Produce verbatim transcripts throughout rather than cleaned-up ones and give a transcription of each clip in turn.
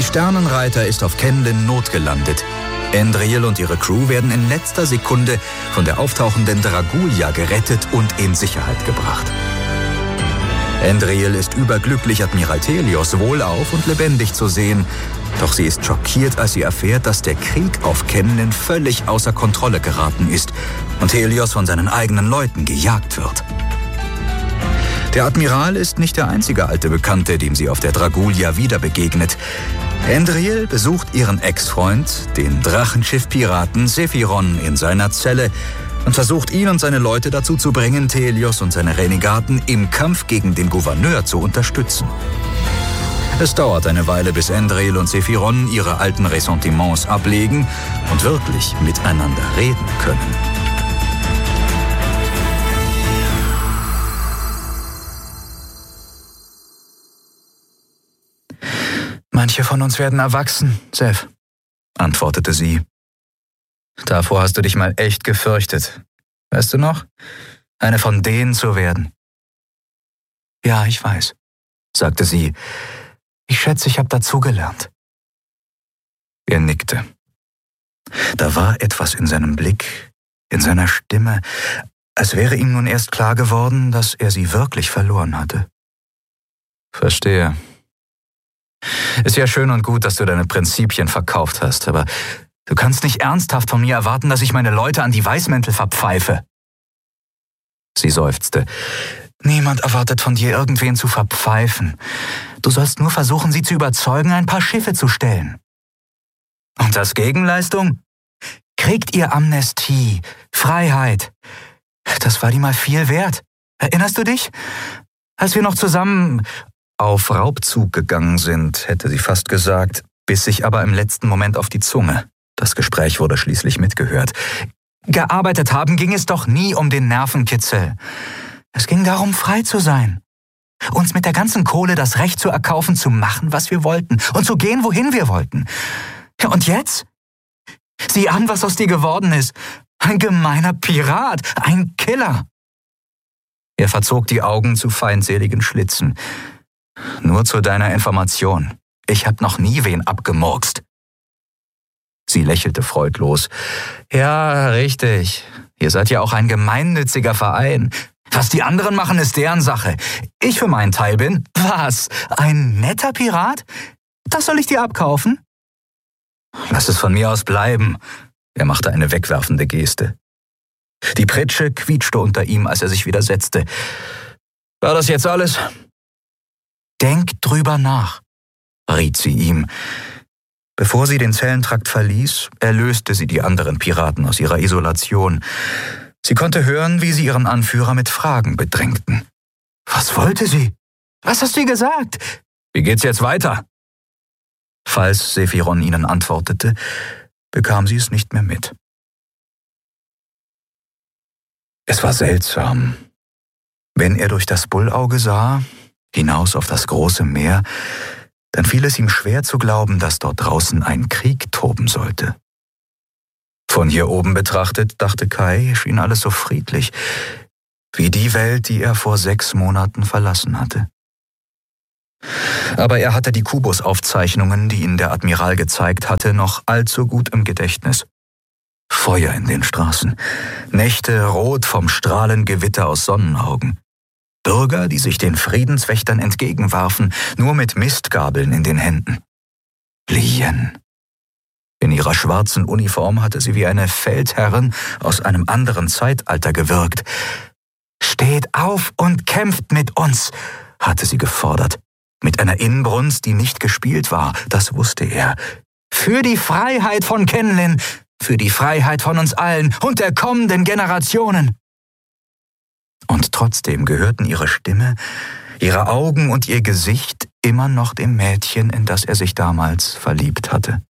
Sternenreiter ist auf Kenlin notgelandet. Endril und ihre Crew werden in letzter Sekunde von der auftauchenden Dragulja gerettet und in Sicherheit gebracht. Endril ist überglücklich, Admiral Thelios wohlauf und lebendig zu sehen. Doch sie ist schockiert, als sie erfährt, dass der Krieg auf Kenlin völlig außer Kontrolle geraten ist und Thelios von seinen eigenen Leuten gejagt wird. Der Admiral ist nicht der einzige alte Bekannte, dem sie auf der Dragulja wieder begegnet. Endril besucht ihren Ex-Freund, den Drachenschiff-Piraten Sephiron, in seiner Zelle und versucht ihn und seine Leute dazu zu bringen, Thelios und seine Renegaten im Kampf gegen den Gouverneur zu unterstützen. Es dauert eine Weile, bis Endril und Sephiron ihre alten Ressentiments ablegen und wirklich miteinander reden können. Manche von uns werden erwachsen, Seth, antwortete sie. Davor hast du dich mal echt gefürchtet. Weißt du noch? Eine von denen zu werden. Ja, ich weiß, sagte sie. Ich schätze, ich habe dazugelernt. Er nickte. Da war etwas in seinem Blick, in seiner Stimme, als wäre ihm nun erst klar geworden, dass er sie wirklich verloren hatte. Verstehe. Ist ja schön und gut, dass du deine Prinzipien verkauft hast, aber du kannst nicht ernsthaft von mir erwarten, dass ich meine Leute an die Weißmäntel verpfeife. Sie seufzte. Niemand erwartet von dir, irgendwen zu verpfeifen. Du sollst nur versuchen, sie zu überzeugen, ein paar Schiffe zu stellen. Und als Gegenleistung? Kriegt ihr Amnestie, Freiheit. Das war dir mal viel wert. Erinnerst du dich? Als wir noch zusammen auf Raubzug gegangen sind, hätte sie fast gesagt, biss sich aber im letzten Moment auf die Zunge. Das Gespräch wurde schließlich mitgehört. Gearbeitet haben ging es doch nie um den Nervenkitzel. Es ging darum, frei zu sein. Uns mit der ganzen Kohle das Recht zu erkaufen, zu machen, was wir wollten und zu gehen, wohin wir wollten. Und jetzt? Sieh an, was aus dir geworden ist. Ein gemeiner Pirat, ein Killer. Er verzog die Augen zu feindseligen Schlitzen. Nur zu deiner Information. Ich hab noch nie wen abgemurkst. Sie lächelte freudlos. Ja, richtig. Ihr seid ja auch ein gemeinnütziger Verein. Was die anderen machen, ist deren Sache. Ich für meinen Teil bin, was, ein netter Pirat? Das soll ich dir abkaufen? Lass es von mir aus bleiben. Er machte eine wegwerfende Geste. Die Pritsche quietschte unter ihm, als er sich wieder setzte. War das jetzt alles? Denk drüber nach, riet sie ihm. Bevor sie den Zellentrakt verließ, erlöste sie die anderen Piraten aus ihrer Isolation. Sie konnte hören, wie sie ihren Anführer mit Fragen bedrängten. Was wollte sie? Was hast du ihr gesagt? Wie geht's jetzt weiter? Falls Sephiron ihnen antwortete, bekam sie es nicht mehr mit. Es war seltsam. Wenn er durch das Bullauge sah, hinaus auf das große Meer, dann fiel es ihm schwer zu glauben, dass dort draußen ein Krieg toben sollte. Von hier oben betrachtet, dachte Kai, schien alles so friedlich, wie die Welt, die er vor sechs Monaten verlassen hatte. Aber er hatte die Kubus-Aufzeichnungen, die ihm der Admiral gezeigt hatte, noch allzu gut im Gedächtnis. Feuer in den Straßen, Nächte rot vom Strahlengewitter aus Sonnenaugen. Bürger, die sich den Friedenswächtern entgegenwarfen, nur mit Mistgabeln in den Händen. Lien. In ihrer schwarzen Uniform hatte sie wie eine Feldherrin aus einem anderen Zeitalter gewirkt. »Steht auf und kämpft mit uns«, hatte sie gefordert. Mit einer Inbrunst, die nicht gespielt war, das wusste er. »Für die Freiheit von Kenlin, für die Freiheit von uns allen und der kommenden Generationen.« Und trotzdem gehörten ihre Stimme, ihre Augen und ihr Gesicht immer noch dem Mädchen, in das er sich damals verliebt hatte.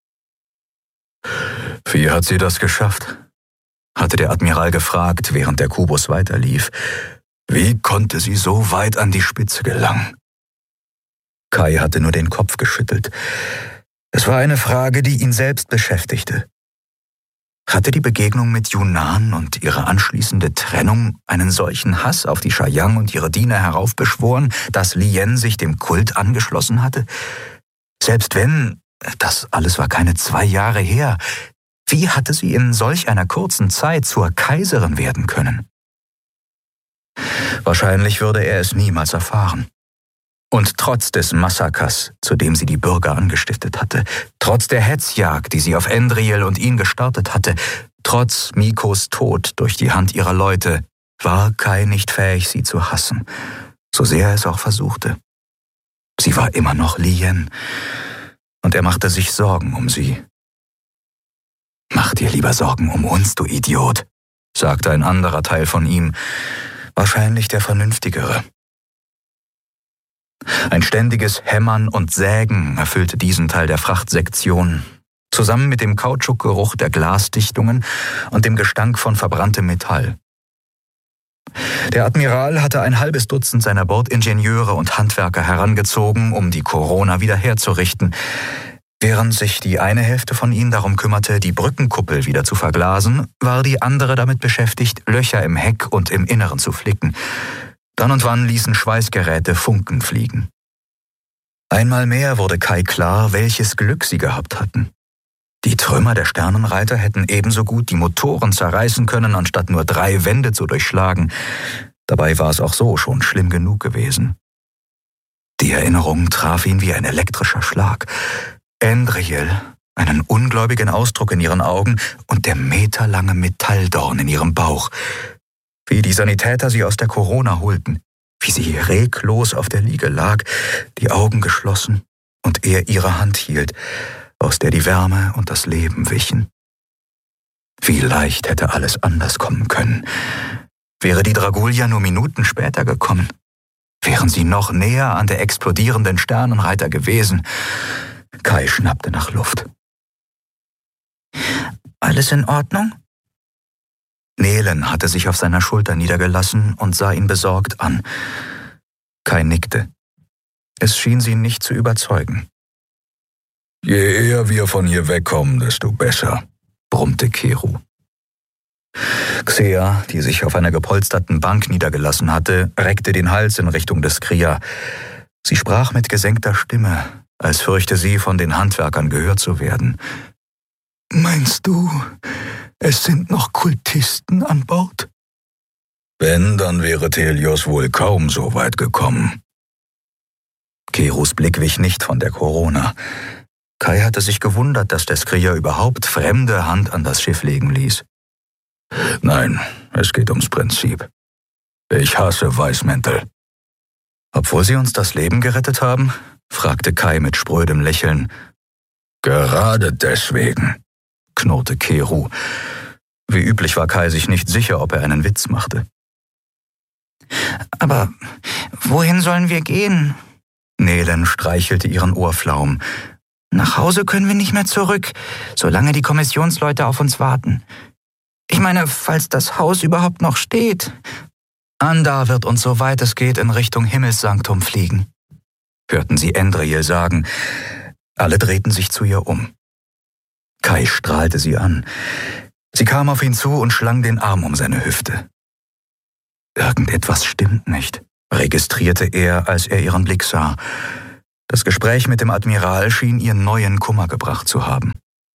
»Wie hat sie das geschafft?« hatte der Admiral gefragt, während der Kubus weiterlief. »Wie konnte sie so weit an die Spitze gelangen?« Kai hatte nur den Kopf geschüttelt. Es war eine Frage, die ihn selbst beschäftigte. Hatte die Begegnung mit Yunnan und ihre anschließende Trennung einen solchen Hass auf die Shayang und ihre Diener heraufbeschworen, dass Lien sich dem Kult angeschlossen hatte? Selbst wenn, das alles war keine zwei Jahre her, wie hatte sie in solch einer kurzen Zeit zur Kaiserin werden können? Wahrscheinlich würde er es niemals erfahren. Und trotz des Massakers, zu dem sie die Bürger angestiftet hatte, trotz der Hetzjagd, die sie auf Endriel und ihn gestartet hatte, trotz Mikos Tod durch die Hand ihrer Leute, war Kai nicht fähig, sie zu hassen, so sehr er es auch versuchte. Sie war immer noch Lien, und er machte sich Sorgen um sie. »Mach dir lieber Sorgen um uns, du Idiot«, sagte ein anderer Teil von ihm, wahrscheinlich der vernünftigere. Ein ständiges Hämmern und Sägen erfüllte diesen Teil der Frachtsektion, zusammen mit dem Kautschukgeruch der Glasdichtungen und dem Gestank von verbranntem Metall. Der Admiral hatte ein halbes Dutzend seiner Bordingenieure und Handwerker herangezogen, um die Corona wieder herzurichten, während sich die eine Hälfte von ihnen darum kümmerte, die Brückenkuppel wieder zu verglasen, war die andere damit beschäftigt, Löcher im Heck und im Inneren zu flicken. Dann und wann ließen Schweißgeräte Funken fliegen. Einmal mehr wurde Kai klar, welches Glück sie gehabt hatten. Die Trümmer der Sternenreiter hätten ebenso gut die Motoren zerreißen können, anstatt nur drei Wände zu durchschlagen. Dabei war es auch so schon schlimm genug gewesen. Die Erinnerung traf ihn wie ein elektrischer Schlag. Endriel, einen ungläubigen Ausdruck in ihren Augen und der meterlange Metalldorn in ihrem Bauch. Wie die Sanitäter sie aus der Corona holten, wie sie reglos auf der Liege lag, die Augen geschlossen und er ihre Hand hielt, aus der die Wärme und das Leben wichen. Wie leicht hätte alles anders kommen können. Wäre die Dragulia nur Minuten später gekommen, wären sie noch näher an der explodierenden Sternenreiter gewesen. Kai schnappte nach Luft. »Alles in Ordnung?« Nelen hatte sich auf seiner Schulter niedergelassen und sah ihn besorgt an. Kai nickte. Es schien sie nicht zu überzeugen. »Je eher wir von hier wegkommen, desto besser«, brummte Keru. Xea, die sich auf einer gepolsterten Bank niedergelassen hatte, reckte den Hals in Richtung des Kria. Sie sprach mit gesenkter Stimme, als fürchte sie, von den Handwerkern gehört zu werden. »Meinst du, es sind noch Kultisten an Bord?« »Wenn, dann wäre Thelios wohl kaum so weit gekommen.« Kerus Blick wich nicht von der Corona. Kai hatte sich gewundert, dass der Skria überhaupt fremde Hand an das Schiff legen ließ. »Nein, es geht ums Prinzip. Ich hasse Weißmäntel.« »Obwohl sie uns das Leben gerettet haben?« fragte Kai mit sprödem Lächeln. »Gerade deswegen«, knurrte Keru. Wie üblich war Kai sich nicht sicher, ob er einen Witz machte. »Aber wohin sollen wir gehen?« Nelen streichelte ihren Ohrflaum. »Nach Hause können wir nicht mehr zurück, solange die Kommissionsleute auf uns warten. Ich meine, falls das Haus überhaupt noch steht. Anda wird uns, soweit es geht, in Richtung Himmelssanktum fliegen«, hörten sie Endriel sagen. Alle drehten sich zu ihr um. Kai strahlte sie an. Sie kam auf ihn zu und schlang den Arm um seine Hüfte. Irgendetwas stimmt nicht, registrierte er, als er ihren Blick sah. Das Gespräch mit dem Admiral schien ihr neuen Kummer gebracht zu haben.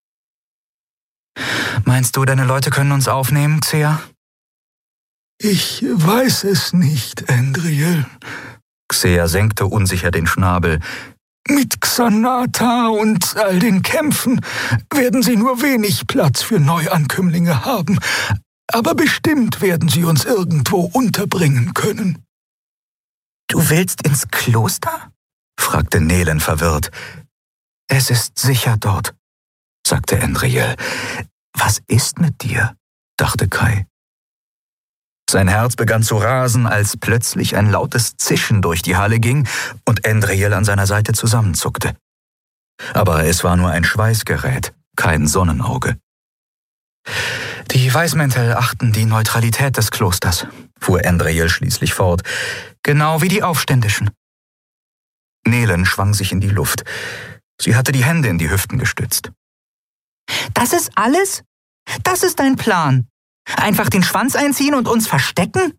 »Meinst du, deine Leute können uns aufnehmen, Xea?« »Ich weiß es nicht, Endriel.« Xea senkte unsicher den Schnabel. »Mit Xanata und all den Kämpfen werden sie nur wenig Platz für Neuankömmlinge haben, aber bestimmt werden sie uns irgendwo unterbringen können.« »Du willst ins Kloster?« fragte Nelen verwirrt. »Es ist sicher dort«, sagte Endriel. »Was ist mit dir?« dachte Kai. Sein Herz begann zu rasen, als plötzlich ein lautes Zischen durch die Halle ging und Endriel an seiner Seite zusammenzuckte. Aber es war nur ein Schweißgerät, kein Sonnenauge. »Die Weißmäntel achten die Neutralität des Klosters«, fuhr Endriel schließlich fort, »genau wie die Aufständischen.« Nelen schwang sich in die Luft. Sie hatte die Hände in die Hüften gestützt. »Das ist alles? Das ist dein Plan? Einfach den Schwanz einziehen und uns verstecken?«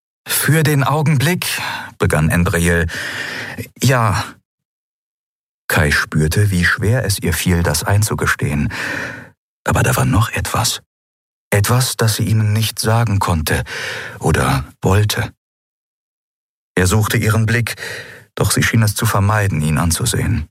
»Für den Augenblick«, begann Endriel. »Ja.« Kai spürte, wie schwer es ihr fiel, das einzugestehen. Aber da war noch etwas. Etwas, das sie ihnen nicht sagen konnte oder wollte. Er suchte ihren Blick, doch sie schien es zu vermeiden, ihn anzusehen.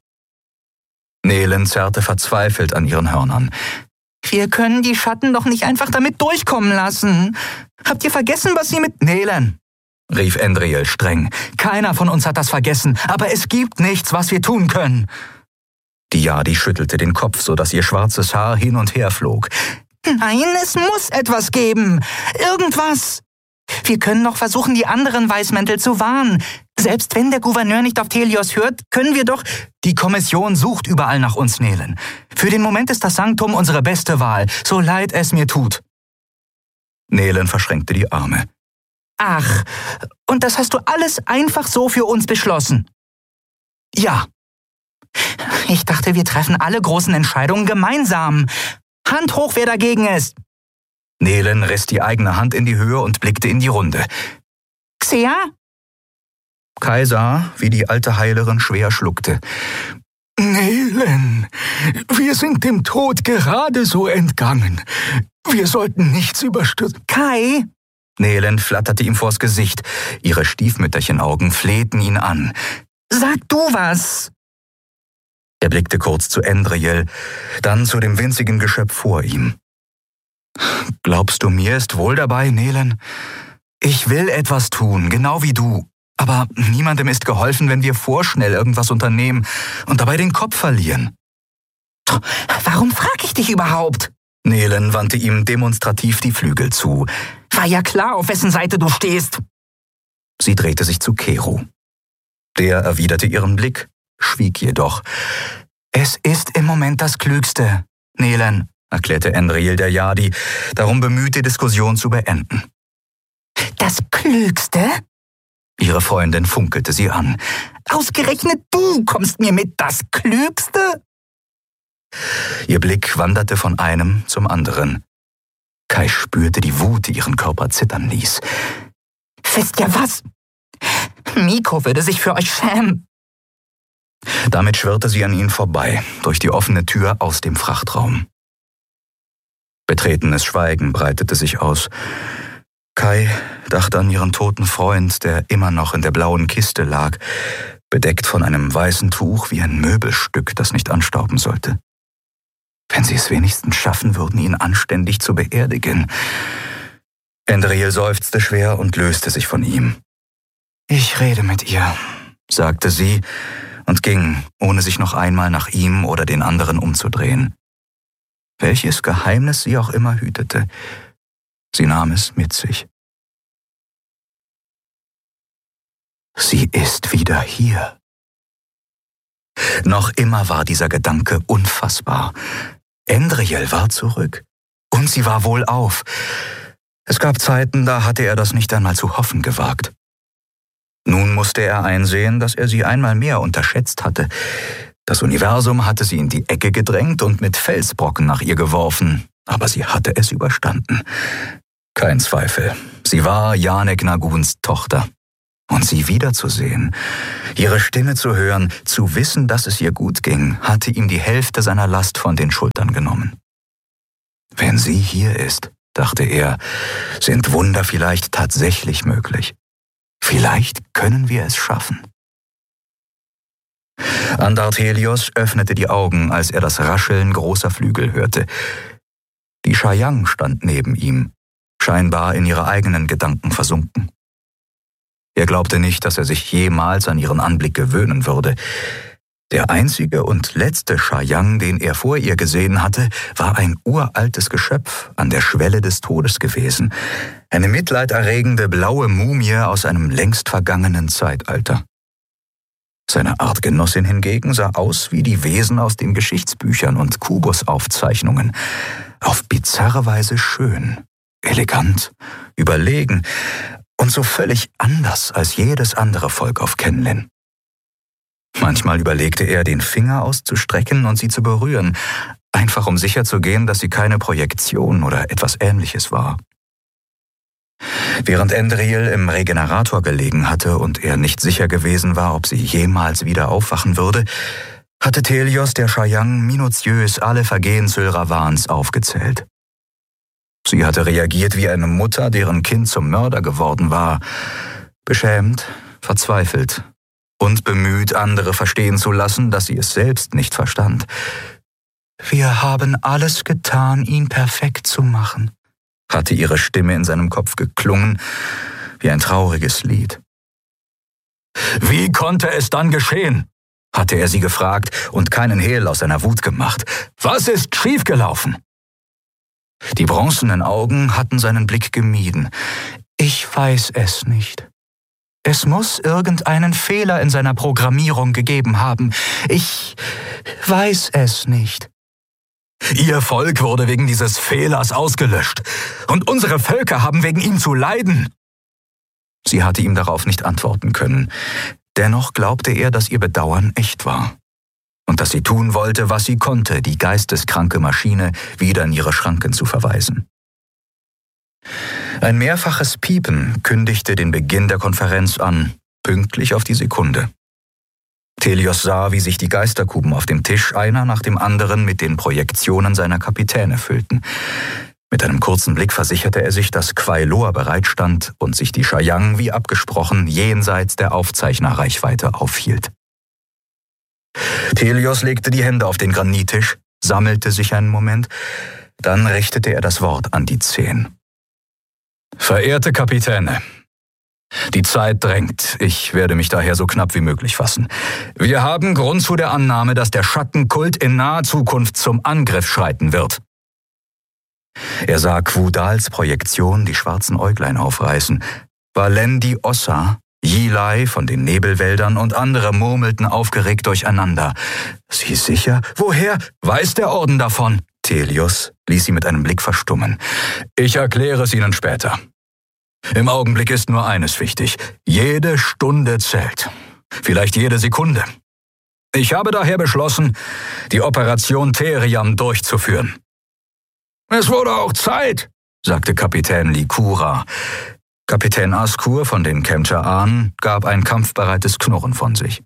Nelen zerrte verzweifelt an ihren Hörnern. »Wir können die Schatten doch nicht einfach damit durchkommen lassen. Habt ihr vergessen, was sie mit...« »Nelen«, rief Endriel streng. »Keiner von uns hat das vergessen, aber es gibt nichts, was wir tun können.« Die Jadi schüttelte den Kopf, so dass ihr schwarzes Haar hin und her flog. »Nein, es muss etwas geben. Irgendwas. Wir können noch versuchen, die anderen Weißmäntel zu warnen. Selbst wenn der Gouverneur nicht auf Thelios hört, können wir doch...« »Die Kommission sucht überall nach uns, Nelen. Für den Moment ist das Sanktum unsere beste Wahl, so leid es mir tut.« Nelen verschränkte die Arme. »Ach, und das hast du alles einfach so für uns beschlossen?« »Ja.« »Ich dachte, wir treffen alle großen Entscheidungen gemeinsam. Hand hoch, wer dagegen ist!« Nelen riss die eigene Hand in die Höhe und blickte in die Runde. »Xea?« Kai sah, wie die alte Heilerin schwer schluckte. »Nelen, wir sind dem Tod gerade so entgangen. Wir sollten nichts überstürzen.« »Kai!« Nelen flatterte ihm vors Gesicht. Ihre Stiefmütterchenaugen flehten ihn an. »Sag du was!« Er blickte kurz zu Endriel, dann zu dem winzigen Geschöpf vor ihm. »Glaubst du, mir ist wohl dabei, Nelen? Ich will etwas tun, genau wie du. Aber niemandem ist geholfen, wenn wir vorschnell irgendwas unternehmen und dabei den Kopf verlieren.« »Warum frag ich dich überhaupt?« Nelen wandte ihm demonstrativ die Flügel zu. »War ja klar, auf wessen Seite du stehst.« Sie drehte sich zu Kero. Der erwiderte ihren Blick, schwieg jedoch. »Es ist im Moment das Klügste, Nelen«, erklärte Endriel der Jadi, darum bemüht, die Diskussion zu beenden. »Das Klügste?« Ihre Freundin funkelte sie an. »Ausgerechnet du kommst mir mit das Klügste?« Ihr Blick wanderte von einem zum anderen. Kai spürte die Wut, die ihren Körper zittern ließ. »Wisst ihr was? Miko würde sich für euch schämen.« Damit schwirrte sie an ihn vorbei, durch die offene Tür aus dem Frachtraum. Betretenes Schweigen breitete sich aus. Kai dachte an ihren toten Freund, der immer noch in der blauen Kiste lag, bedeckt von einem weißen Tuch wie ein Möbelstück, das nicht anstauben sollte. Wenn sie es wenigstens schaffen würden, ihn anständig zu beerdigen. Endriel seufzte schwer und löste sich von ihm. »Ich rede mit ihr«, sagte sie und ging, ohne sich noch einmal nach ihm oder den anderen umzudrehen. Welches Geheimnis sie auch immer hütete, sie nahm es mit sich. Sie ist wieder hier. Noch immer war dieser Gedanke unfassbar. Endriel war zurück. Und sie war wohlauf. Es gab Zeiten, da hatte er das nicht einmal zu hoffen gewagt. Nun musste er einsehen, dass er sie einmal mehr unterschätzt hatte. Das Universum hatte sie in die Ecke gedrängt und mit Felsbrocken nach ihr geworfen, aber sie hatte es überstanden. Kein Zweifel, sie war Janek Naguns Tochter. Und sie wiederzusehen, ihre Stimme zu hören, zu wissen, dass es ihr gut ging, hatte ihm die Hälfte seiner Last von den Schultern genommen. Wenn sie hier ist, dachte er, sind Wunder vielleicht tatsächlich möglich. Vielleicht können wir es schaffen. Andartelios öffnete die Augen, als er das Rascheln großer Flügel hörte. Die Shayang stand neben ihm, scheinbar in ihre eigenen Gedanken versunken. Er glaubte nicht, dass er sich jemals an ihren Anblick gewöhnen würde. Der einzige und letzte Shayang, den er vor ihr gesehen hatte, war ein uraltes Geschöpf an der Schwelle des Todes gewesen. Eine mitleiderregende blaue Mumie aus einem längst vergangenen Zeitalter. Seine Artgenossin hingegen sah aus wie die Wesen aus den Geschichtsbüchern und Kubusaufzeichnungen. Auf bizarre Weise schön, elegant, überlegen und so völlig anders als jedes andere Volk auf Kenlin. Manchmal überlegte er, den Finger auszustrecken und sie zu berühren, einfach um sicherzugehen, dass sie keine Projektion oder etwas Ähnliches war. Während Endriel im Regenerator gelegen hatte und er nicht sicher gewesen war, ob sie jemals wieder aufwachen würde, hatte Thelios der Shayang minutiös alle Vergehen Sylravans aufgezählt. Sie hatte reagiert wie eine Mutter, deren Kind zum Mörder geworden war, beschämt, verzweifelt und bemüht, andere verstehen zu lassen, dass sie es selbst nicht verstand. »Wir haben alles getan, ihn perfekt zu machen«, hatte ihre Stimme in seinem Kopf geklungen, wie ein trauriges Lied. »Wie konnte es dann geschehen?«, hatte er sie gefragt und keinen Hehl aus seiner Wut gemacht. »Was ist schiefgelaufen?« Die bronzenen Augen hatten seinen Blick gemieden. »Ich weiß es nicht. Es muss irgendeinen Fehler in seiner Programmierung gegeben haben. Ich weiß es nicht.« »Ihr Volk wurde wegen dieses Fehlers ausgelöscht, und unsere Völker haben wegen ihm zu leiden.« Sie hatte ihm darauf nicht antworten können. Dennoch glaubte er, dass ihr Bedauern echt war und dass sie tun wollte, was sie konnte, die geisteskranke Maschine wieder in ihre Schranken zu verweisen. Ein mehrfaches Piepen kündigte den Beginn der Konferenz an, pünktlich auf die Sekunde. Thelios sah, wie sich die Geisterkuben auf dem Tisch einer nach dem anderen mit den Projektionen seiner Kapitäne füllten. Mit einem kurzen Blick versicherte er sich, dass Quailor bereitstand und sich die Shayang, wie abgesprochen, jenseits der Aufzeichnerreichweite aufhielt. Thelios legte die Hände auf den Granittisch, sammelte sich einen Moment, dann richtete er das Wort an die Zehn. »Verehrte Kapitäne, die Zeit drängt, ich werde mich daher so knapp wie möglich fassen. Wir haben Grund zu der Annahme, dass der Schattenkult in naher Zukunft zum Angriff schreiten wird.« Er sah Quudals Projektion die schwarzen Äuglein aufreißen. Valendi Ossa, Yilai von den Nebelwäldern und andere murmelten aufgeregt durcheinander. »Sie sicher? Woher? Weiß der Orden davon?« Thelios ließ sie mit einem Blick verstummen. »Ich erkläre es Ihnen später. Im Augenblick ist nur eines wichtig. Jede Stunde zählt. Vielleicht jede Sekunde. Ich habe daher beschlossen, die Operation Theriam durchzuführen.« »Es wurde auch Zeit«, sagte Kapitän Likura. Kapitän Askur von den Kemtscha'an gab ein kampfbereites Knurren von sich.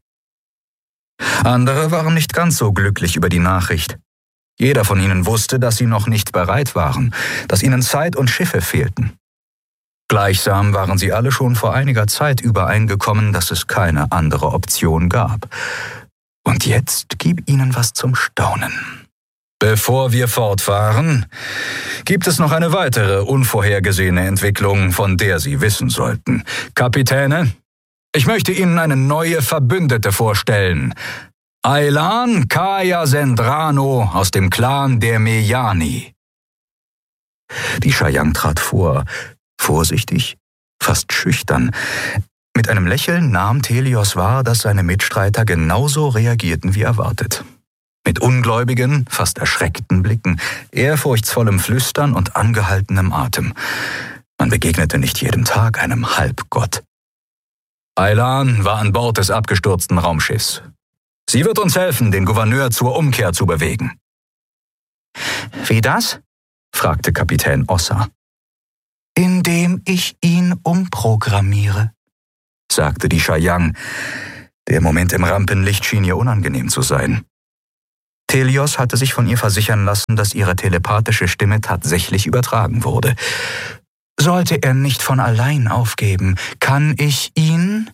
Andere waren nicht ganz so glücklich über die Nachricht. Jeder von ihnen wusste, dass sie noch nicht bereit waren, dass ihnen Zeit und Schiffe fehlten. Gleichsam waren sie alle schon vor einiger Zeit übereingekommen, dass es keine andere Option gab. Und jetzt gib ihnen was zum Staunen. Bevor wir fortfahren, gibt es noch eine weitere unvorhergesehene Entwicklung, von der Sie wissen sollten. Kapitäne, ich möchte Ihnen eine neue Verbündete vorstellen. Aylan Kaya Sendrano aus dem Clan der Meyani. Die Shayang trat vor, vorsichtig, fast schüchtern. Mit einem Lächeln nahm Thelios wahr, dass seine Mitstreiter genauso reagierten wie erwartet. Mit ungläubigen, fast erschreckten Blicken, ehrfurchtsvollem Flüstern und angehaltenem Atem. Man begegnete nicht jeden Tag einem Halbgott. Aylan war an Bord des abgestürzten Raumschiffs. Sie wird uns helfen, den Gouverneur zur Umkehr zu bewegen. »Wie das?« fragte Kapitän Ossa. »Indem ich ihn umprogrammiere«, sagte die Shayang. Der Moment im Rampenlicht schien ihr unangenehm zu sein. Thelios hatte sich von ihr versichern lassen, dass ihre telepathische Stimme tatsächlich übertragen wurde. Sollte er nicht von allein aufgeben, kann ich ihn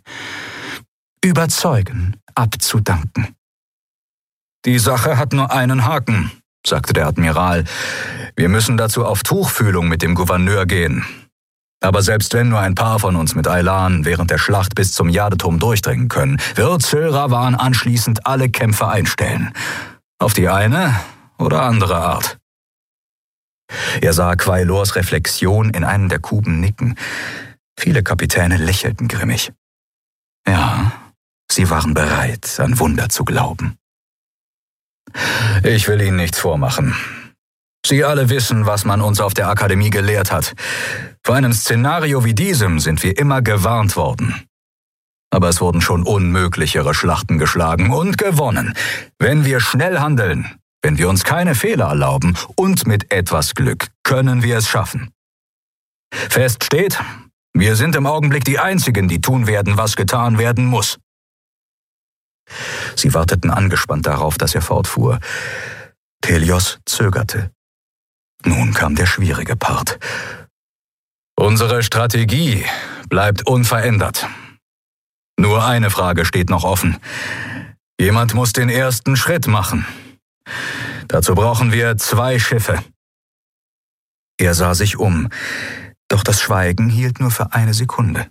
überzeugen, abzudanken. »Die Sache hat nur einen Haken«, sagte der Admiral. »Wir müssen dazu auf Tuchfühlung mit dem Gouverneur gehen. Aber selbst wenn nur ein paar von uns mit Aylan während der Schlacht bis zum Jadeturm durchdringen können, wird Sylravan anschließend alle Kämpfe einstellen. Auf die eine oder andere Art.« Er sah Quailors Reflexion in einen der Kuben nicken. Viele Kapitäne lächelten grimmig. Ja, sie waren bereit, an Wunder zu glauben. »Ich will Ihnen nichts vormachen. Sie alle wissen, was man uns auf der Akademie gelehrt hat. Vor einem Szenario wie diesem sind wir immer gewarnt worden. Aber es wurden schon unmöglichere Schlachten geschlagen und gewonnen. Wenn wir schnell handeln, wenn wir uns keine Fehler erlauben und mit etwas Glück, können wir es schaffen. Fest steht, wir sind im Augenblick die Einzigen, die tun werden, was getan werden muss.« Sie warteten angespannt darauf, dass er fortfuhr. Telios zögerte. Nun kam der schwierige Part. Unsere Strategie bleibt unverändert. Nur eine Frage steht noch offen. Jemand muss den ersten Schritt machen. Dazu brauchen wir zwei Schiffe. Er sah sich um, doch das Schweigen hielt nur für eine Sekunde.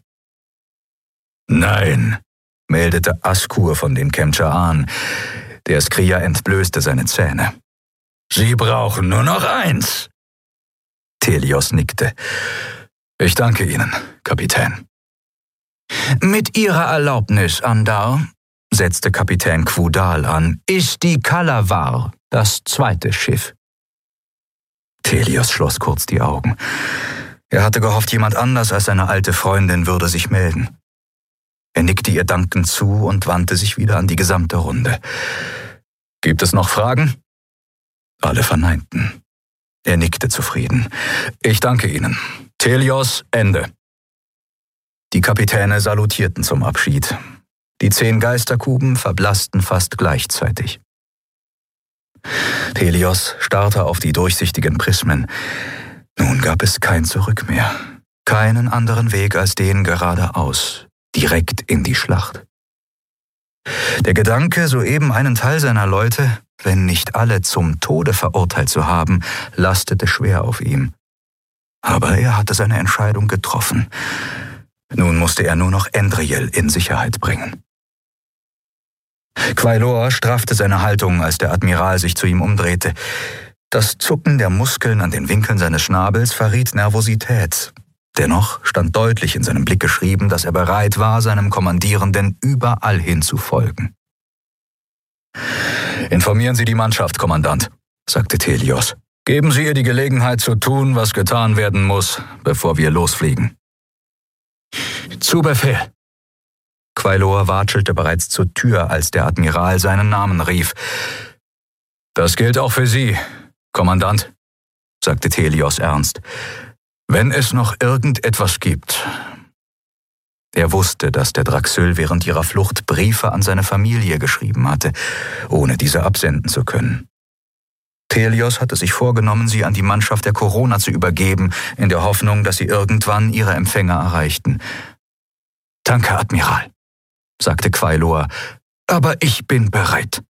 Nein, meldete Askur von den Kemcha'an. Der Skria entblößte seine Zähne. Sie brauchen nur noch eins. Telios nickte. Ich danke Ihnen, Kapitän. Mit Ihrer Erlaubnis, Andar, setzte Kapitän Quudal an, ist die Kalavar das zweite Schiff. Telios schloss kurz die Augen. Er hatte gehofft, jemand anders als seine alte Freundin würde sich melden. Er nickte ihr dankend zu und wandte sich wieder an die gesamte Runde. Gibt es noch Fragen? Alle verneinten. Er nickte zufrieden. Ich danke Ihnen. Telios, Ende. Die Kapitäne salutierten zum Abschied. Die zehn Geisterkuben verblassten fast gleichzeitig. Telios starrte auf die durchsichtigen Prismen. Nun gab es kein Zurück mehr. Keinen anderen Weg als den geradeaus, direkt in die Schlacht. Der Gedanke, soeben einen Teil seiner Leute, wenn nicht alle, zum Tode verurteilt zu haben, lastete schwer auf ihm. Aber er hatte seine Entscheidung getroffen. Nun musste er nur noch Endriel in Sicherheit bringen. Quailor straffte seine Haltung, als der Admiral sich zu ihm umdrehte. Das Zucken der Muskeln an den Winkeln seines Schnabels verriet Nervosität. Dennoch stand deutlich in seinem Blick geschrieben, dass er bereit war, seinem Kommandierenden überall hin zu folgen. »Informieren Sie die Mannschaft, Kommandant«, sagte Telios. »Geben Sie ihr die Gelegenheit zu tun, was getan werden muss, bevor wir losfliegen.« »Zu Befehl!« Quailor watschelte bereits zur Tür, als der Admiral seinen Namen rief. »Das gilt auch für Sie, Kommandant«, sagte Telios ernst. »Wenn es noch irgendetwas gibt.« Er wusste, dass der Draxyl während ihrer Flucht Briefe an seine Familie geschrieben hatte, ohne diese absenden zu können. Telios hatte sich vorgenommen, sie an die Mannschaft der Corona zu übergeben, in der Hoffnung, dass sie irgendwann ihre Empfänger erreichten. »Danke, Admiral«, sagte Quailor, »aber ich bin bereit.«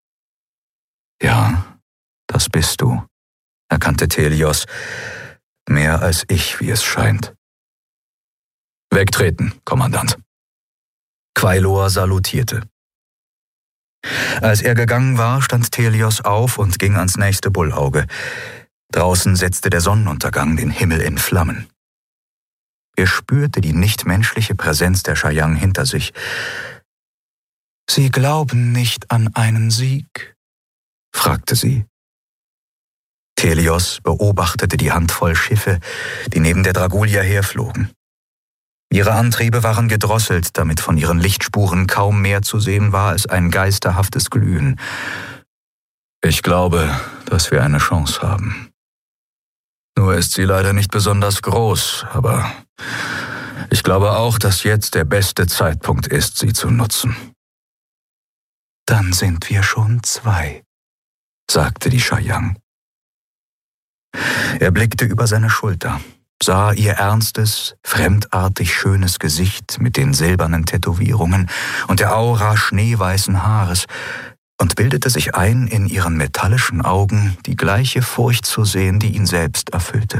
»Ja, das bist du«, erkannte Telios, »mehr als ich, wie es scheint.« »Wegtreten, Kommandant.« Quailor salutierte. Als er gegangen war, stand Telios auf und ging ans nächste Bullauge. Draußen setzte der Sonnenuntergang den Himmel in Flammen. Er spürte die nichtmenschliche Präsenz der Shayang hinter sich. »Sie glauben nicht an einen Sieg?« fragte sie. Telios beobachtete die Handvoll Schiffe, die neben der Dragulia herflogen. Ihre Antriebe waren gedrosselt, damit von ihren Lichtspuren kaum mehr zu sehen war als ein geisterhaftes Glühen. »Ich glaube, dass wir eine Chance haben. Nur ist sie leider nicht besonders groß, aber ich glaube auch, dass jetzt der beste Zeitpunkt ist, sie zu nutzen.« »Dann sind wir schon zwei«, sagte die Shayang. Er blickte über seine Schulter, sah ihr ernstes, fremdartig schönes Gesicht mit den silbernen Tätowierungen und der Aura schneeweißen Haares und bildete sich ein, in ihren metallischen Augen die gleiche Furcht zu sehen, die ihn selbst erfüllte.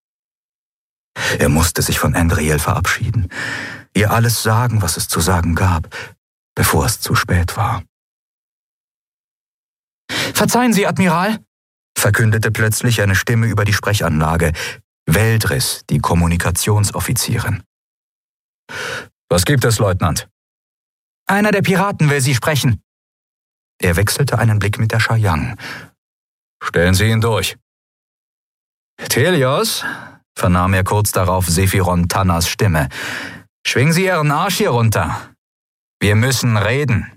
Er musste sich von Endriel verabschieden, ihr alles sagen, was es zu sagen gab, bevor es zu spät war. »Verzeihen Sie, Admiral«, verkündete plötzlich eine Stimme über die Sprechanlage, Veldris, die Kommunikationsoffizierin. »Was gibt es, Leutnant?« »Einer der Piraten will Sie sprechen.« Er wechselte einen Blick mit der Shayang. »Stellen Sie ihn durch.« »Telios«, vernahm er kurz darauf Sephiron Tannas Stimme, »schwingen Sie Ihren Arsch hier runter. Wir müssen reden.«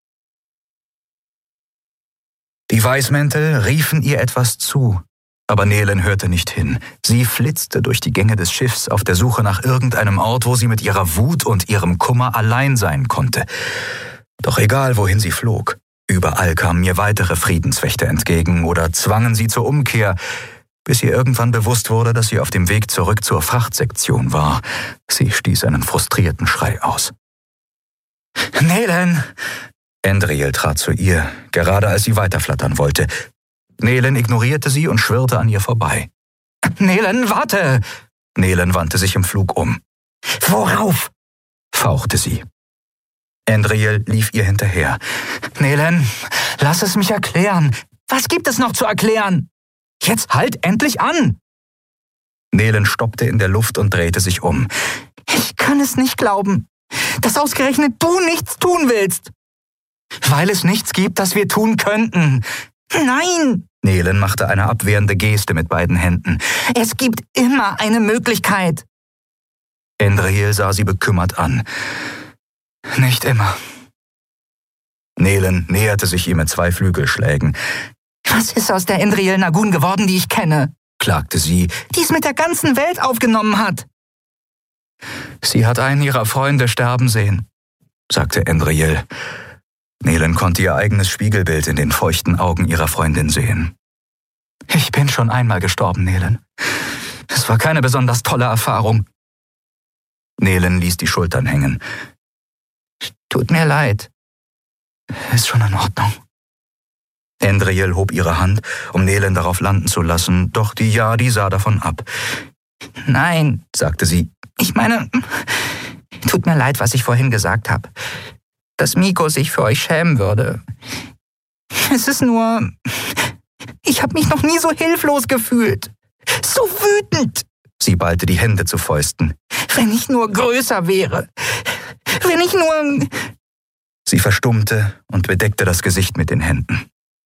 Die Weißmäntel riefen ihr etwas zu, aber Nehlen hörte nicht hin. Sie flitzte durch die Gänge des Schiffs auf der Suche nach irgendeinem Ort, wo sie mit ihrer Wut und ihrem Kummer allein sein konnte. Doch egal, wohin sie flog, überall kamen ihr weitere Friedenswächter entgegen oder zwangen sie zur Umkehr, bis ihr irgendwann bewusst wurde, dass sie auf dem Weg zurück zur Frachtsektion war. Sie stieß einen frustrierten Schrei aus. »Nelen!« Endriel trat zu ihr, gerade als sie weiterflattern wollte. Nelen ignorierte sie und schwirrte an ihr vorbei. »Nelen, warte!« Nelen wandte sich im Flug um. »Worauf?« fauchte sie. Endriel lief ihr hinterher. »Nelen, lass es mich erklären. Was gibt es noch zu erklären? Jetzt halt endlich an!« Nelen stoppte in der Luft und drehte sich um. »Ich kann es nicht glauben, dass ausgerechnet du nichts tun willst. Weil es nichts gibt, das wir tun könnten. Nein!« Nelen machte eine abwehrende Geste mit beiden Händen. »Es gibt immer eine Möglichkeit.« Endriel sah sie bekümmert an. »Nicht immer.« Nelen näherte sich ihr mit zwei Flügelschlägen. »Was ist aus der Endriel Nagun geworden, die ich kenne?« klagte sie, »die es mit der ganzen Welt aufgenommen hat.« »Sie hat einen ihrer Freunde sterben sehen«, sagte Endriel. Nelen konnte ihr eigenes Spiegelbild in den feuchten Augen ihrer Freundin sehen. »Ich bin schon einmal gestorben, Nelen. Es war keine besonders tolle Erfahrung.« Nelen ließ die Schultern hängen. »Tut mir leid. Ist schon in Ordnung.« Endriel hob ihre Hand, um Nelen darauf landen zu lassen, doch die Yadi sah davon ab. »Nein«, sagte sie, »ich meine, tut mir leid, was ich vorhin gesagt habe. Dass Miko sich für euch schämen würde. Es ist nur, ich habe mich noch nie so hilflos gefühlt. So wütend.« Sie ballte die Hände zu Fäusten. »Wenn ich nur größer wäre. Wenn ich nur...« Sie verstummte und bedeckte das Gesicht mit den Händen.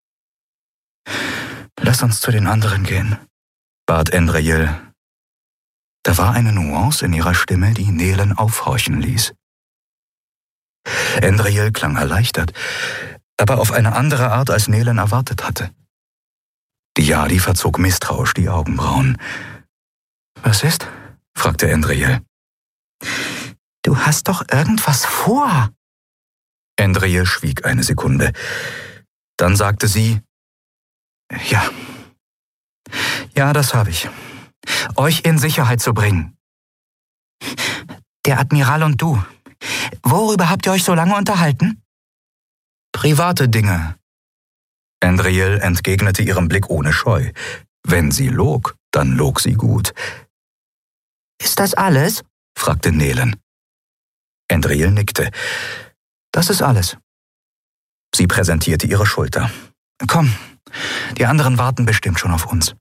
»Lass uns zu den anderen gehen«, bat Endriel. Da war eine Nuance in ihrer Stimme, die Nelen aufhorchen ließ. Endriel klang erleichtert, aber auf eine andere Art, als Nelen erwartet hatte. Die Yadi verzog misstrauisch die Augenbrauen. »Was ist?« fragte Endriel. »Du hast doch irgendwas vor!« Endriel schwieg eine Sekunde. Dann sagte sie, »Ja, ja, das habe ich. Euch in Sicherheit zu bringen. Der Admiral und du, worüber habt ihr euch so lange unterhalten?« »Private Dinge.« Endriel entgegnete ihrem Blick ohne Scheu. Wenn sie log, dann log sie gut. »Ist das alles?« fragte Nelen. Endriel nickte. »Das ist alles.« Sie präsentierte ihre Schulter. »Komm, die anderen warten bestimmt schon auf uns.«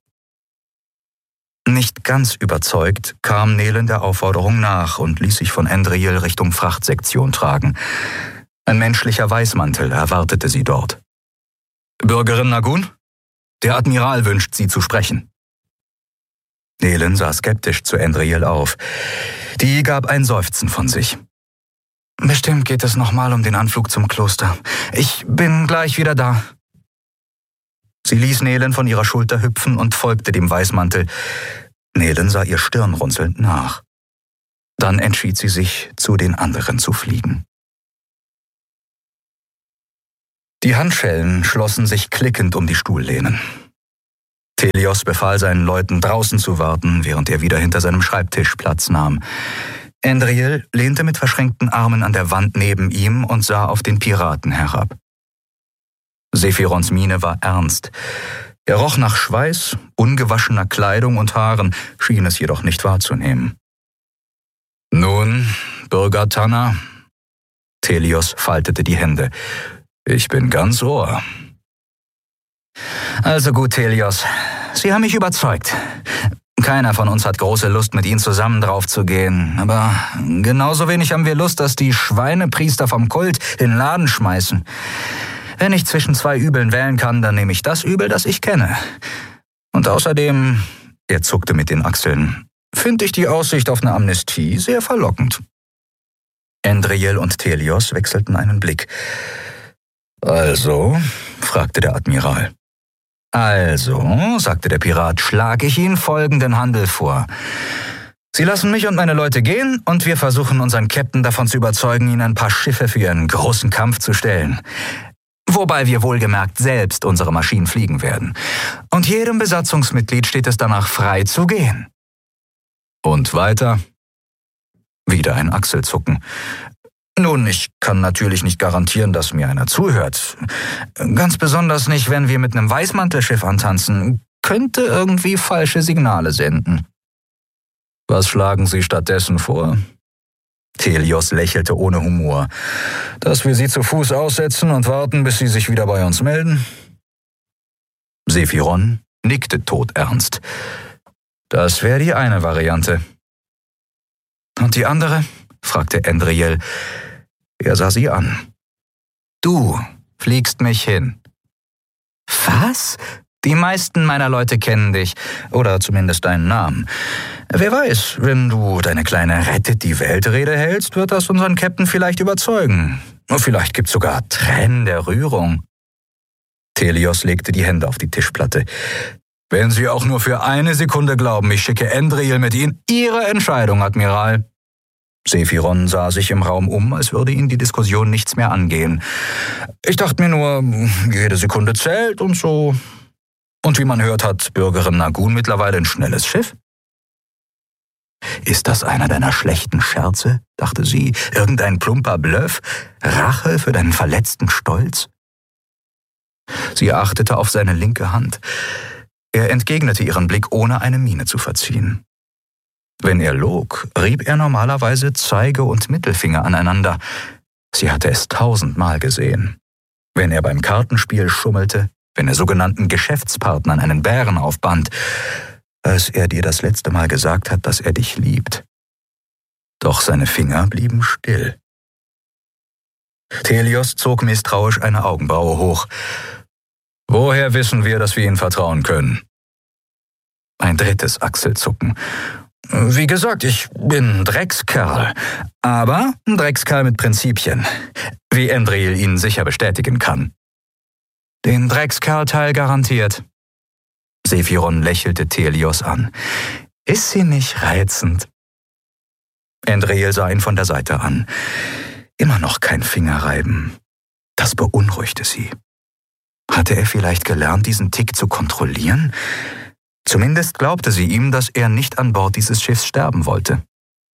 Nicht ganz überzeugt kam Nelen der Aufforderung nach und ließ sich von Endriel Richtung Frachtsektion tragen. Ein menschlicher Weißmantel erwartete sie dort. »Bürgerin Nagun, der Admiral wünscht, Sie zu sprechen.« Nelen sah skeptisch zu Endriel auf. Die gab ein Seufzen von sich. »Bestimmt geht es nochmal um den Anflug zum Kloster. Ich bin gleich wieder da.« Sie ließ Nelen von ihrer Schulter hüpfen und folgte dem Weißmantel. Nelen sah ihr stirnrunzelnd nach. Dann entschied sie sich, zu den anderen zu fliegen. Die Handschellen schlossen sich klickend um die Stuhllehnen. Telios befahl seinen Leuten, draußen zu warten, während er wieder hinter seinem Schreibtisch Platz nahm. Endriel lehnte mit verschränkten Armen an der Wand neben ihm und sah auf den Piraten herab. Sephirons Miene war ernst. Er roch nach Schweiß, ungewaschener Kleidung und Haaren, schien es jedoch nicht wahrzunehmen. »Nun, Bürger Tanner«, Telios faltete die Hände, »ich bin ganz Ohr.« »Also gut, Telios, Sie haben mich überzeugt. Keiner von uns hat große Lust, mit Ihnen zusammen draufzugehen, aber genauso wenig haben wir Lust, dass die Schweinepriester vom Kult den Laden schmeißen. Wenn ich zwischen zwei Übeln wählen kann, dann nehme ich das Übel, das ich kenne. Und außerdem«, er zuckte mit den Achseln, »finde ich die Aussicht auf eine Amnestie sehr verlockend.« Endriel und Telios wechselten einen Blick. »Also?«, fragte der Admiral. »Also«, sagte der Pirat, »schlage ich Ihnen folgenden Handel vor. Sie lassen mich und meine Leute gehen und wir versuchen unseren Captain davon zu überzeugen, ihnen ein paar Schiffe für ihren großen Kampf zu stellen. Wobei wir wohlgemerkt selbst unsere Maschinen fliegen werden. Und jedem Besatzungsmitglied steht es danach frei zu gehen. Und weiter? Wieder ein Achselzucken. Nun, ich kann natürlich nicht garantieren, dass mir einer zuhört. Ganz besonders nicht, wenn wir mit einem Weißmantelschiff antanzen. Könnte irgendwie falsche Signale senden. Was schlagen Sie stattdessen vor? Helios lächelte ohne Humor. Dass wir sie zu Fuß aussetzen und warten, bis sie sich wieder bei uns melden? Sephiron nickte todernst. Das wäre die eine Variante. Und die andere? Fragte Endriel. Er sah sie an. Du fliegst mich hin. Was? Die meisten meiner Leute kennen dich, oder zumindest deinen Namen. Wer weiß, wenn du deine kleine Rettet-die-Welt-Rede hältst, wird das unseren Captain vielleicht überzeugen. Vielleicht gibt's sogar Tränen der Rührung. Helios legte die Hände auf die Tischplatte. Wenn Sie auch nur für eine Sekunde glauben, ich schicke Endriel mit Ihnen, Ihre Entscheidung, Admiral. Sephiron sah sich im Raum um, als würde ihn die Diskussion nichts mehr angehen. Ich dachte mir nur, jede Sekunde zählt und so. Und wie man hört, hat Bürgerin Nagun mittlerweile ein schnelles Schiff. Ist das einer deiner schlechten Scherze, dachte sie, irgendein plumper Bluff, Rache für deinen verletzten Stolz? Sie achtete auf seine linke Hand. Er entgegnete ihren Blick, ohne eine Miene zu verziehen. Wenn er log, rieb er normalerweise Zeige und Mittelfinger aneinander. Sie hatte es tausendmal gesehen. Wenn er beim Kartenspiel schummelte, wenn er sogenannten Geschäftspartnern einen Bären aufband, als er dir das letzte Mal gesagt hat, dass er dich liebt. Doch seine Finger blieben still. Helios zog misstrauisch eine Augenbraue hoch. Woher wissen wir, dass wir ihm vertrauen können? Ein drittes Achselzucken. Wie gesagt, ich bin ein Dreckskerl, aber ein Dreckskerl mit Prinzipien, wie Endriel Ihnen sicher bestätigen kann. Den Dreckskerl-Teil garantiert. Sephiron lächelte Helios an. Ist sie nicht reizend? Endriel sah ihn von der Seite an. Immer noch kein Fingerreiben. Das beunruhigte sie. Hatte er vielleicht gelernt, diesen Tick zu kontrollieren? Zumindest glaubte sie ihm, dass er nicht an Bord dieses Schiffs sterben wollte.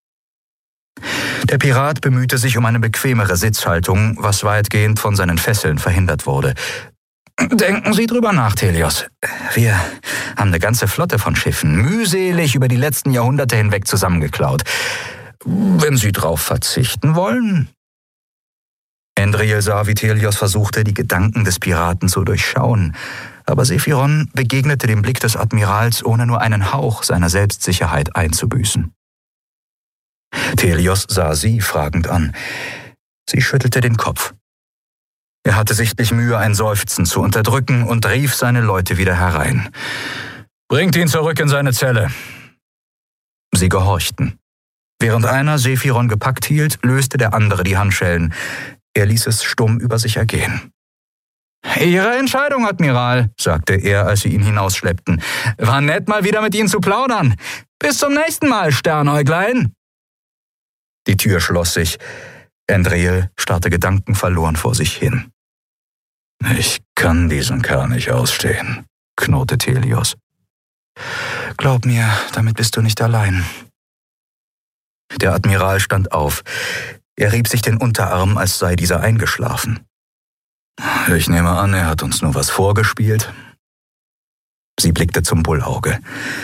Der Pirat bemühte sich um eine bequemere Sitzhaltung, was weitgehend von seinen Fesseln verhindert wurde. Denken Sie drüber nach, Helios. Wir haben eine ganze Flotte von Schiffen, mühselig über die letzten Jahrhunderte hinweg zusammengeklaut. Wenn Sie drauf verzichten wollen? Endriel sah, wie Helios versuchte, die Gedanken des Piraten zu durchschauen. Aber Sephiron begegnete dem Blick des Admirals, ohne nur einen Hauch seiner Selbstsicherheit einzubüßen. Helios sah sie fragend an. Sie schüttelte den Kopf. Er hatte sichtlich Mühe, ein Seufzen zu unterdrücken und rief seine Leute wieder herein. »Bringt ihn zurück in seine Zelle!« Sie gehorchten. Während einer Sephiron gepackt hielt, löste der andere die Handschellen. Er ließ es stumm über sich ergehen. »Ihre Entscheidung, Admiral«, sagte er, als sie ihn hinausschleppten. »War nett, mal wieder mit Ihnen zu plaudern. Bis zum nächsten Mal, Sternäuglein!« Die Tür schloss sich. Endriel starrte gedankenverloren vor sich hin. »Ich kann diesen Kerl nicht ausstehen«, knurrte Helios. »Glaub mir, damit bist du nicht allein.« Der Admiral stand auf. Er rieb sich den Unterarm, als sei dieser eingeschlafen. »Ich nehme an, er hat uns nur was vorgespielt.« Sie blickte zum Bullauge.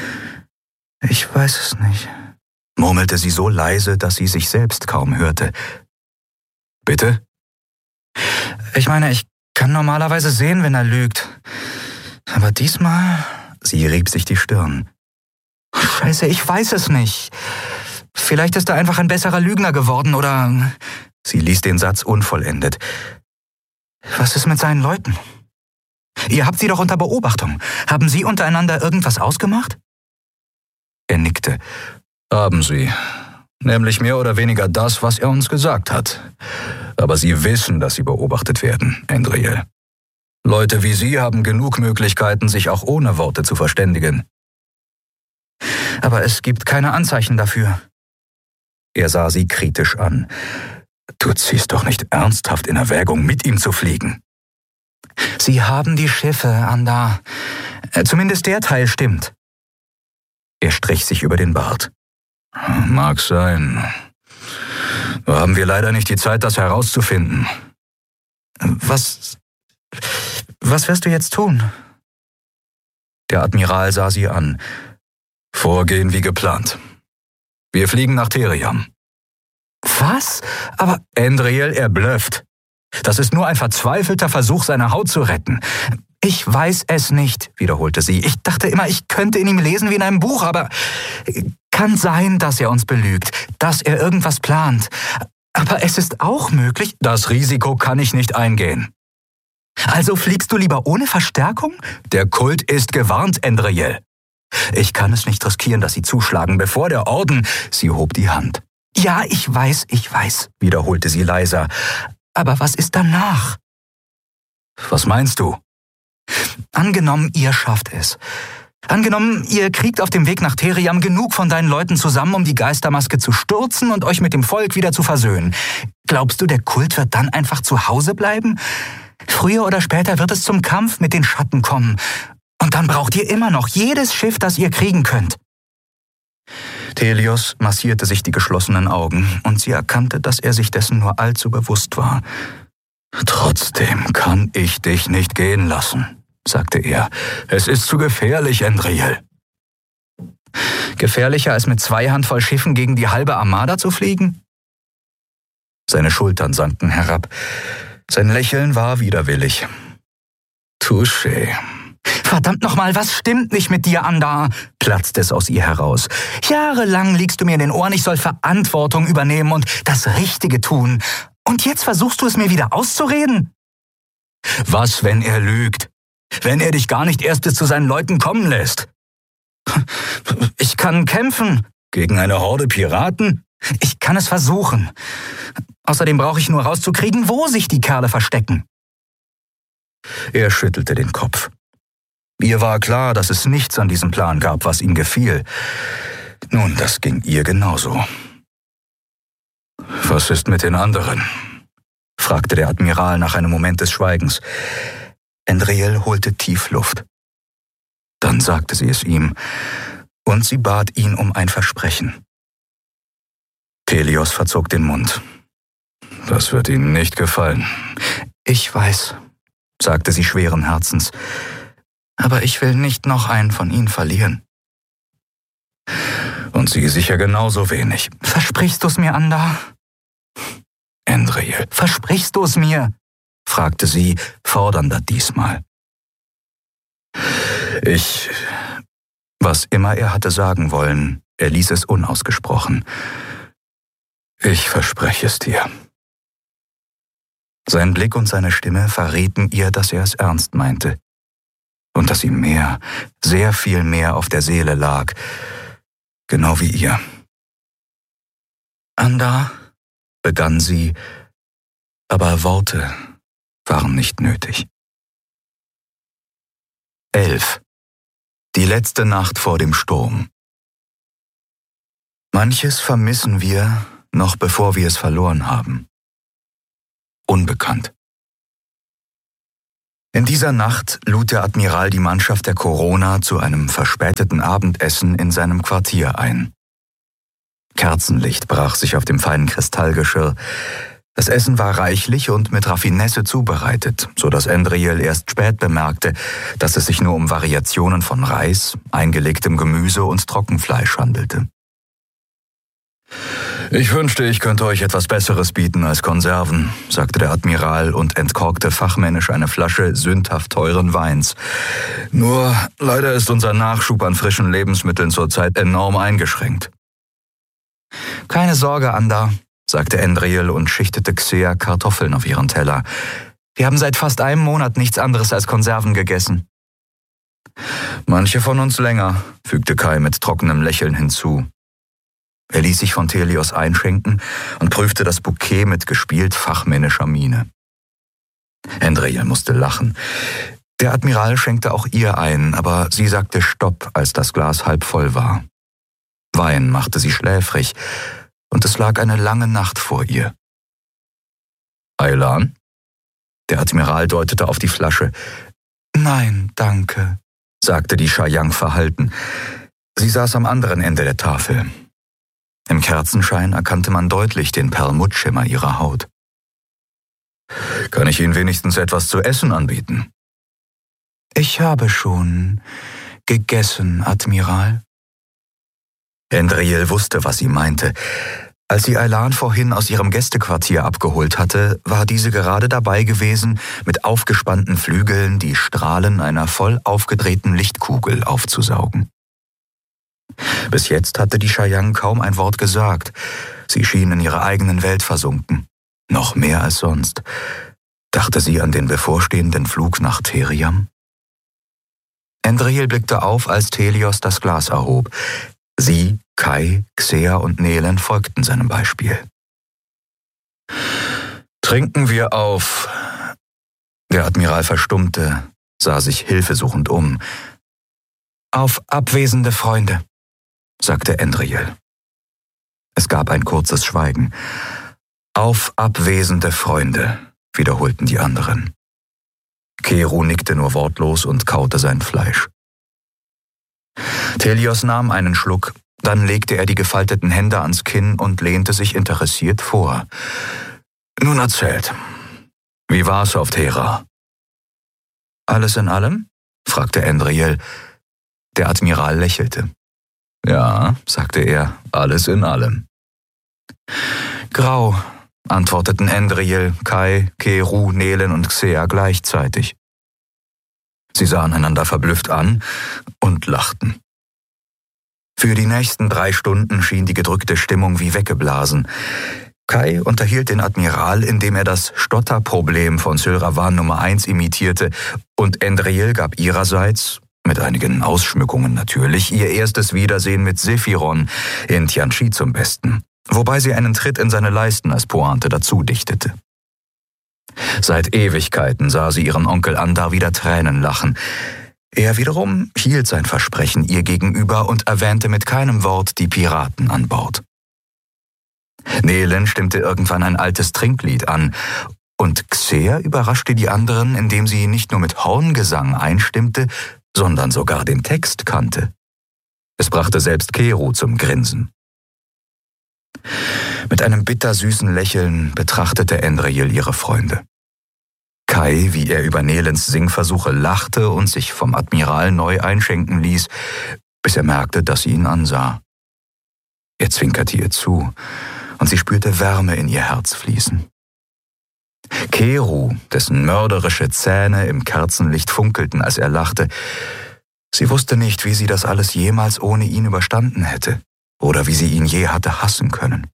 »Ich weiß es nicht«, murmelte sie so leise, dass sie sich selbst kaum hörte. »Bitte?« »Ich meine, ich kann normalerweise sehen, wenn er lügt. Aber diesmal...« Sie rieb sich die Stirn. »Scheiße, ich weiß es nicht. Vielleicht ist er einfach ein besserer Lügner geworden oder...« Sie ließ den Satz unvollendet. »Was ist mit seinen Leuten? Ihr habt sie doch unter Beobachtung. Haben Sie untereinander irgendwas ausgemacht?« Er nickte. »Haben sie. Nämlich mehr oder weniger das, was er uns gesagt hat. Aber sie wissen, dass sie beobachtet werden, Endriel. Leute wie Sie haben genug Möglichkeiten, sich auch ohne Worte zu verständigen.« Aber es gibt keine Anzeichen dafür. Er sah sie kritisch an. »Du ziehst doch nicht ernsthaft in Erwägung, mit ihm zu fliegen?« »Sie haben die Schiffe, Andar. Zumindest der Teil stimmt.« Er strich sich über den Bart. »Mag sein. Nur haben wir leider nicht die Zeit, das herauszufinden.« Was... was wirst du jetzt tun?« Der Admiral sah sie an. »Vorgehen wie geplant. Wir fliegen nach Theriam.« »Was? Aber...« Endriel, er blöfft. Das ist nur ein verzweifelter Versuch, seine Haut zu retten.« »Ich weiß es nicht«, wiederholte sie. »Ich dachte immer, ich könnte in ihm lesen wie in einem Buch, aber... Kann sein, dass er uns belügt, dass er irgendwas plant. Aber es ist auch möglich...« »Das Risiko kann ich nicht eingehen.« »Also fliegst du lieber ohne Verstärkung?« »Der Kult ist gewarnt, Endriel. Ich kann es nicht riskieren, dass sie zuschlagen, bevor der Orden...« Sie hob die Hand. »Ja, ich weiß, ich weiß«, wiederholte sie leiser. »Aber was ist danach?« »Was meinst du?« »Angenommen, ihr schafft es. Angenommen, ihr kriegt auf dem Weg nach Theriam genug von deinen Leuten zusammen, um die Geistermaske zu stürzen und euch mit dem Volk wieder zu versöhnen. Glaubst du, der Kult wird dann einfach zu Hause bleiben? Früher oder später wird es zum Kampf mit den Schatten kommen. Und dann braucht ihr immer noch jedes Schiff, das ihr kriegen könnt.« Thelios massierte sich die geschlossenen Augen, und sie erkannte, dass er sich dessen nur allzu bewusst war. »Trotzdem kann ich dich nicht gehen lassen«, sagte er. »Es ist zu gefährlich, Endriel.« »Gefährlicher als mit zwei Handvoll Schiffen gegen die halbe Armada zu fliegen?« Seine Schultern sanken herab. Sein Lächeln war widerwillig. »Touché.« »Verdammt nochmal, was stimmt nicht mit dir, Andar?« platzte es aus ihr heraus. »Jahrelang liegst du mir in den Ohren, ich soll Verantwortung übernehmen und das Richtige tun. Und jetzt versuchst du es mir wieder auszureden?« »Was, wenn er lügt? Wenn er dich gar nicht erst bis zu seinen Leuten kommen lässt?« »Ich kann kämpfen.« »Gegen eine Horde Piraten?« »Ich kann es versuchen. Außerdem brauche ich nur rauszukriegen, wo sich die Kerle verstecken.« Er schüttelte den Kopf. Ihr war klar, dass es nichts an diesem Plan gab, was ihm gefiel. Nun, das ging ihr genauso. »Was ist mit den anderen?« fragte der Admiral nach einem Moment des Schweigens. Endriel holte tief Luft. Dann sagte sie es ihm, und sie bat ihn um ein Versprechen. Thelios verzog den Mund. »Das wird Ihnen nicht gefallen.« »Ich weiß«, sagte sie schweren Herzens, »aber ich will nicht noch einen von ihnen verlieren.« »Und Sie sicher genauso wenig.« »Versprichst du es mir, Andar?« »Endriel, versprichst du es mir?« fragte sie, fordernder diesmal. »Ich...« Was immer er hatte sagen wollen, er ließ es unausgesprochen. »Ich verspreche es dir.« Sein Blick und seine Stimme verrieten ihr, dass er es ernst meinte. Und dass ihm mehr, sehr viel mehr auf der Seele lag, genau wie ihr. »Andar«, begann sie, aber Worte waren nicht nötig. elf. Die letzte Nacht vor dem Sturm. Manches vermissen wir, noch bevor wir es verloren haben. Unbekannt. In dieser Nacht lud der Admiral die Mannschaft der Corona zu einem verspäteten Abendessen in seinem Quartier ein. Kerzenlicht brach sich auf dem feinen Kristallgeschirr. Das Essen war reichlich und mit Raffinesse zubereitet, so dass Endriel erst spät bemerkte, dass es sich nur um Variationen von Reis, eingelegtem Gemüse und Trockenfleisch handelte. »Ich wünschte, ich könnte euch etwas Besseres bieten als Konserven«, sagte der Admiral und entkorkte fachmännisch eine Flasche sündhaft teuren Weins. »Nur leider ist unser Nachschub an frischen Lebensmitteln zurzeit enorm eingeschränkt.« »Keine Sorge, Andar«, sagte Endriel und schichtete Xea Kartoffeln auf ihren Teller. »Wir haben seit fast einem Monat nichts anderes als Konserven gegessen.« »Manche von uns länger«, fügte Kai mit trockenem Lächeln hinzu. Er ließ sich von Thelios einschenken und prüfte das Bouquet mit gespielt fachmännischer Miene. Endriel musste lachen. Der Admiral schenkte auch ihr ein, aber sie sagte Stopp, als das Glas halb voll war. Wein machte sie schläfrig, und es lag eine lange Nacht vor ihr. »Aylan?« Der Admiral deutete auf die Flasche. »Nein, danke«, sagte die Shayang verhalten. Sie saß am anderen Ende der Tafel. Im Kerzenschein erkannte man deutlich den Perlmuttschimmer ihrer Haut. »Kann ich Ihnen wenigstens etwas zu essen anbieten?« »Ich habe schon gegessen, Admiral.« Endriyel wusste, was sie meinte. Als sie Aylan vorhin aus ihrem Gästequartier abgeholt hatte, war diese gerade dabei gewesen, mit aufgespannten Flügeln die Strahlen einer voll aufgedrehten Lichtkugel aufzusaugen. Bis jetzt hatte die Shayang kaum ein Wort gesagt. Sie schien in ihrer eigenen Welt versunken. Noch mehr als sonst. Dachte sie an den bevorstehenden Flug nach Theriam? Endriyel blickte auf, als Thelios das Glas erhob. Sie, Kai, Xea und Nehlen folgten seinem Beispiel. »Trinken wir auf...« Der Admiral verstummte, sah sich hilfesuchend um. »Auf abwesende Freunde«, sagte Endriyel. Es gab ein kurzes Schweigen. »Auf abwesende Freunde«, wiederholten die anderen. Keru nickte nur wortlos und kaute sein Fleisch. Thelios nahm einen Schluck, dann legte er die gefalteten Hände ans Kinn und lehnte sich interessiert vor. »Nun erzählt, wie war's auf Thera?« »Alles in allem?« fragte Endriyel. Der Admiral lächelte. »Ja«, sagte er, »alles in allem.« »Grau«, antworteten Endriyel, Kai, Keru, Nehlen und Xea gleichzeitig. Sie sahen einander verblüfft an und lachten. Für die nächsten drei Stunden schien die gedrückte Stimmung wie weggeblasen. Kai unterhielt den Admiral, indem er das Stotterproblem von Sylravan Nummer eins imitierte, und Endriyel gab ihrerseits, mit einigen Ausschmückungen natürlich, ihr erstes Wiedersehen mit Sephiron in Tianchi zum Besten, wobei sie einen Tritt in seine Leisten als Pointe dazu dichtete. Seit Ewigkeiten sah sie ihren Onkel Andar wieder Tränen lachen. Er wiederum hielt sein Versprechen ihr gegenüber und erwähnte mit keinem Wort die Piraten an Bord. Nehlen stimmte irgendwann ein altes Trinklied an, und Xea überraschte die anderen, indem sie nicht nur mit Horngesang einstimmte, sondern sogar den Text kannte. Es brachte selbst Keru zum Grinsen. Mit einem bittersüßen Lächeln betrachtete Endriyel ihre Freunde. Kai, wie er über Nehlens Singversuche lachte und sich vom Admiral neu einschenken ließ, bis er merkte, dass sie ihn ansah. Er zwinkerte ihr zu, und sie spürte Wärme in ihr Herz fließen. Keru, dessen mörderische Zähne im Kerzenlicht funkelten, als er lachte, sie wusste nicht, wie sie das alles jemals ohne ihn überstanden hätte oder wie sie ihn je hatte hassen können.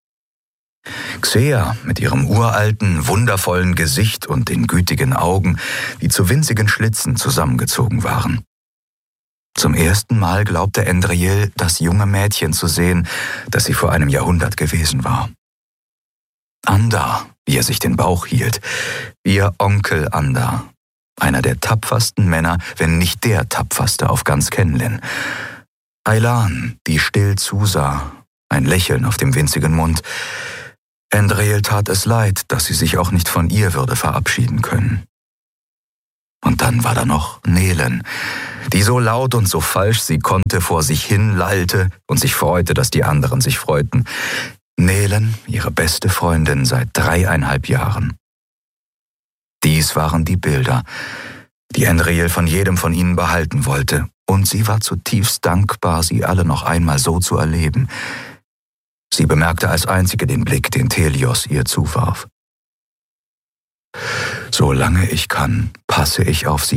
Xea mit ihrem uralten, wundervollen Gesicht und den gütigen Augen, die zu winzigen Schlitzen zusammengezogen waren. Zum ersten Mal glaubte Endriyel, das junge Mädchen zu sehen, das sie vor einem Jahrhundert gewesen war. Andar, wie er sich den Bauch hielt, ihr Onkel Andar, einer der tapfersten Männer, wenn nicht der tapferste auf ganz Kenlin. Aylan, die still zusah, ein Lächeln auf dem winzigen Mund. Endriyel tat es leid, dass sie sich auch nicht von ihr würde verabschieden können. Und dann war da noch Nehlen, die so laut und so falsch sie konnte vor sich hin lallte und sich freute, dass die anderen sich freuten. Nehlen, ihre beste Freundin seit dreieinhalb Jahren. Dies waren die Bilder, die Endriyel von jedem von ihnen behalten wollte, und sie war zutiefst dankbar, sie alle noch einmal so zu erleben. Sie bemerkte als einzige den Blick, den Thelios ihr zuwarf. »Solange ich kann, passe ich auf sie